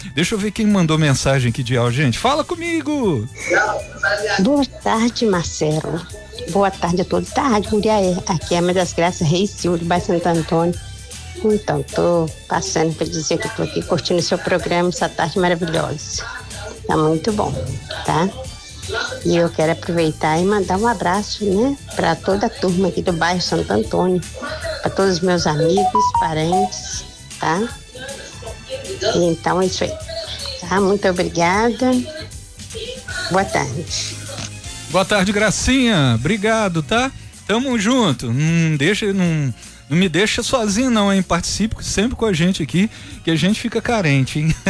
Deixa eu ver quem mandou mensagem aqui de áudio, gente. Fala comigo! Boa tarde, Marcelo. Boa tarde a todos da Rádio Muriaé. Aqui é a Mãe das Graças, Reis Silva, de Bairro Santo Antônio. Então, tô passando para dizer que tô aqui curtindo o seu programa essa tarde maravilhosa. Tá muito bom, tá? E eu quero aproveitar e mandar um abraço, né, para toda a turma aqui do bairro Santo Antônio, para todos os meus amigos, parentes, tá? E então é isso aí, tá? Muito obrigada. Boa tarde. Boa tarde, Gracinha. Obrigado, tá? Tamo junto. Não me deixa sozinho não, hein? Participe sempre com a gente aqui, que a gente fica carente, hein?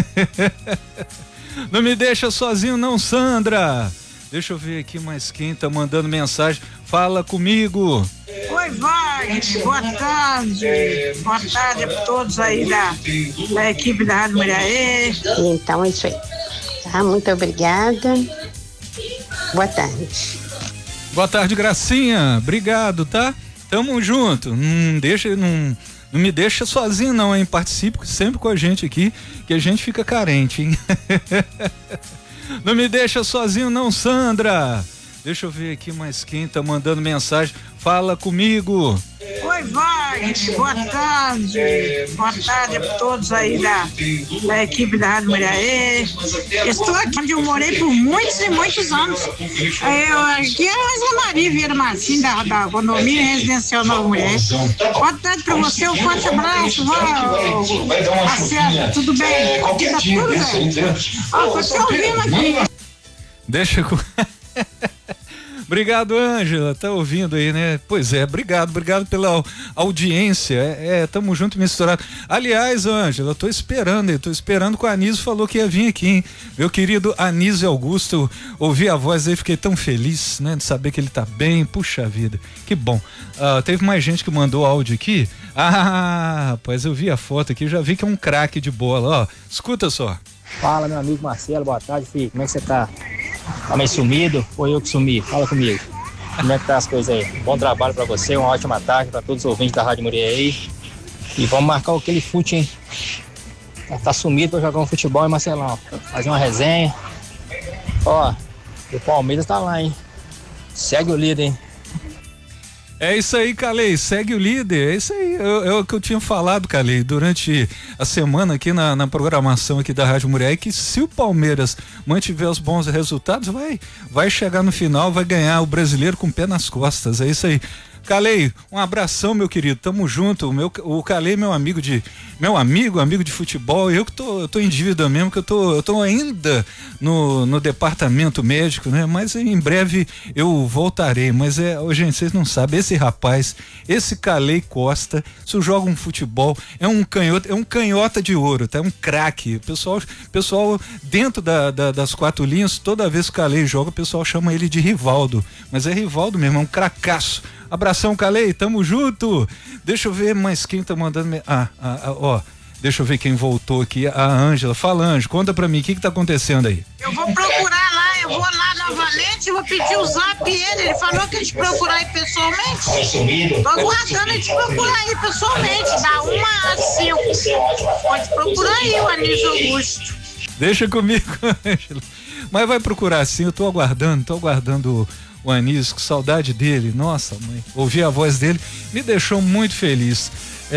Não me deixa sozinho não, Sandra. Deixa eu ver aqui mais quem tá mandando mensagem. Fala comigo. Oi, Wagner. Boa tarde. Boa tarde a todos aí da equipe da Rádio Muriaé. Então é isso aí, tá? Muito obrigada. Boa tarde. Boa tarde, Gracinha. Obrigado, tá? Tamo junto. Não me deixa sozinho não, hein? Participe sempre com a gente aqui, que a gente fica carente, hein? Não me deixa sozinho não, Sandra. Deixa eu ver aqui mais quem tá mandando mensagem. Fala comigo. Oi, Wagner. Boa tarde. Boa tarde a todos aí da equipe da Rádio Muriaé. Estou aqui onde eu morei por muitos e muitos anos. Aqui é a Zé Maria Vieira Martins, da Condomínio Residencial Nova Mulher. Boa tarde para você, um forte abraço. Marcelo, tudo bem? Aqui tá tudo bem. Ó, tô ouvindo aqui. Deixa eu... Obrigado, Ângela, tá ouvindo aí, né? Pois é, obrigado pela audiência, tamo junto e misturado. Aliás, Ângela, tô esperando que o Anísio falou que ia vir aqui, hein? Meu querido Anísio Augusto, ouvi a voz aí, fiquei tão feliz, né? De saber que ele tá bem, puxa vida, que bom. Teve mais gente que mandou áudio aqui, rapaz, eu vi a foto aqui, já vi que é um craque de bola, ó, escuta só. Fala, meu amigo Marcelo, boa tarde, filho, como é que você tá? Tá meio sumido? Ou eu que sumi? Fala comigo. Como é que tá as coisas aí? Bom trabalho pra você, uma ótima tarde pra todos os ouvintes da Rádio Muriaé aí. E vamos marcar aquele fute, hein? Tá sumido pra jogar um futebol, hein, Marcelão? Fazer uma resenha. Ó, o Palmeiras tá lá, hein? Segue o líder, hein? É isso aí, Calei, segue o líder, é isso aí, é o que eu tinha falado, Calei, durante a semana aqui na programação aqui da Rádio Muriaé, que se o Palmeiras mantiver os bons resultados, vai chegar no final, vai ganhar o brasileiro com o pé nas costas, é isso aí. Calei, um abração, meu querido, tamo junto. O Calei é meu amigo de futebol. Eu que tô em dívida mesmo, que eu tô ainda no departamento médico, né? Mas em breve eu voltarei. Mas gente, vocês não sabem, esse rapaz, esse Calei Costa, se joga um futebol, é um canhota de ouro, tá? É um craque. Pessoal dentro das quatro linhas, toda vez que o Calei joga, o pessoal chama ele de Rivaldo. Mas é Rivaldo mesmo, é um cracaço. Abração, Calei, tamo junto. Deixa eu ver mais quem tá mandando. Deixa eu ver quem voltou aqui. A Ângela. Fala, Ângela, conta pra mim, o que tá acontecendo aí? Eu vou procurar lá, eu vou lá na Valente, vou pedir o zap ele falou que a gente procurar aí pessoalmente. Tô aguardando a gente procurar aí pessoalmente, da 1 às 5. Pode procurar aí o Anísio Augusto. Deixa comigo, Ângela. Mas vai procurar sim, eu tô aguardando o Anísio, com saudade dele, nossa mãe, ouvir a voz dele me deixou muito feliz.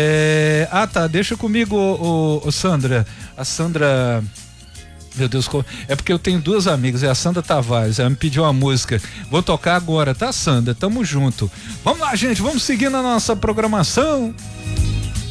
Deixa comigo, Sandra, a Sandra, meu Deus, é porque eu tenho duas amigas, é a Sandra Tavares, ela me pediu uma música, vou tocar agora, tá, Sandra? Tamo junto. Vamos lá, gente, vamos seguir na nossa programação.